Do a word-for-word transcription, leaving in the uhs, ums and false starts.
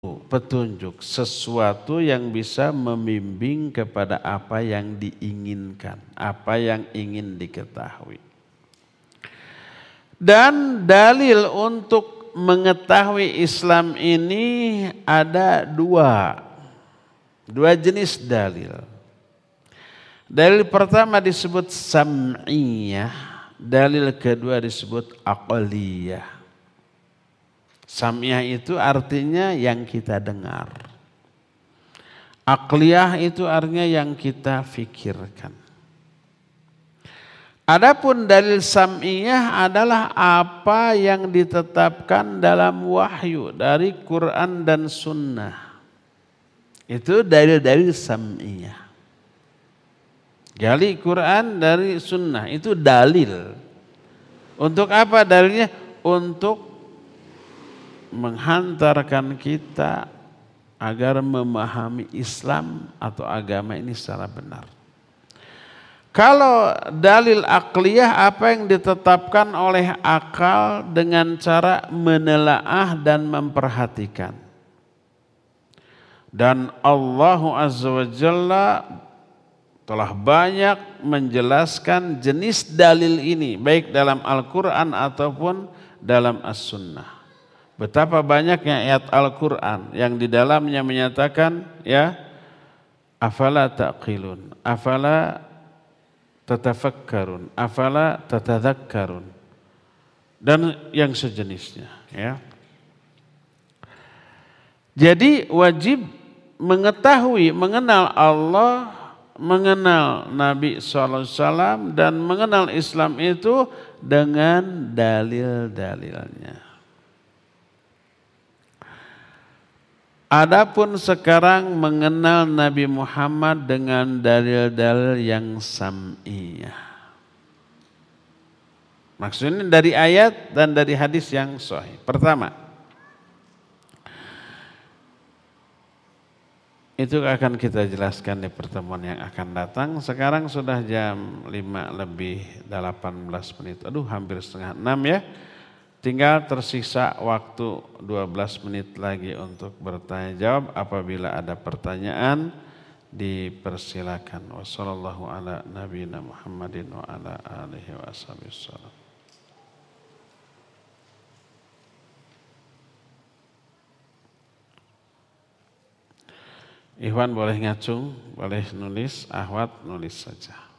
petunjuk, sesuatu yang bisa membimbing kepada apa yang diinginkan, apa yang ingin diketahui. Dan dalil untuk mengetahui Islam ini ada dua, dua jenis dalil. Dalil pertama disebut sam'iyah, dalil kedua disebut aqliyah. Sam'iyah itu artinya yang kita dengar. Aqliyah itu artinya yang kita fikirkan. Adapun dalil sam'iyah adalah apa yang ditetapkan dalam wahyu dari Quran dan Sunnah. Itu dalil-dalil sam'iyah. Gali Quran dari Sunnah itu dalil. Untuk apa dalilnya? Untuk menghantarkan kita agar memahami Islam atau agama ini secara benar. Kalau dalil akliyah, apa yang ditetapkan oleh akal dengan cara menelaah dan memperhatikan. Dan Allah Azza wa Jalla telah banyak menjelaskan jenis dalil ini, baik dalam Al-Quran ataupun dalam As-Sunnah. Betapa banyaknya ayat Al-Quran yang di dalamnya menyatakan, ya, afala taqilun, afala tatafakkarun, afala tatadzakkarun, dan yang sejenisnya. Ya. Jadi wajib mengetahui, mengenal Allah, mengenal Nabi shallallahu alaihi wasallam, dan mengenal Islam itu dengan dalil-dalilnya. Adapun sekarang mengenal Nabi Muhammad dengan dalil-dalil yang sam'iyah. Maksudnya dari ayat dan dari hadis yang sahih. Pertama, itu akan kita jelaskan di pertemuan yang akan datang. Sekarang sudah jam lima lebih delapan belas menit. Aduh, hampir setengah enam ya. Tinggal tersisa waktu dua belas menit lagi untuk bertanya jawab. Apabila ada pertanyaan, dipersilakan. Wassallallahu ala nabiyina Muhammadin wa ala alihi wa sallam. Ikhwan boleh ngacung, boleh nulis, Ahwat nulis saja.